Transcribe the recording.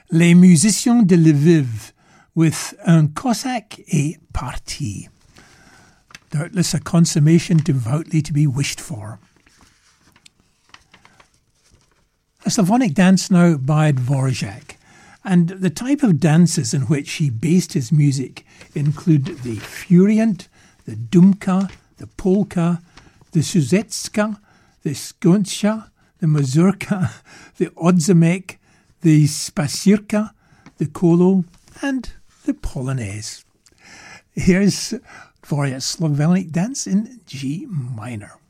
Les Musiciens de Lviv with Un Cossack et Parti. Doubtless a consummation devoutly to be wished for. A Slavonic dance now by Dvorak, and the type of dances in which he based his music include the Furiant, the Dumka, the Polka, the Suzecka, the Skontcha, the Mazurka, the Odzamek, the Spasirka, the Kolo, and the Polonaise. Here's Dvorak's Slavonic dance in G minor.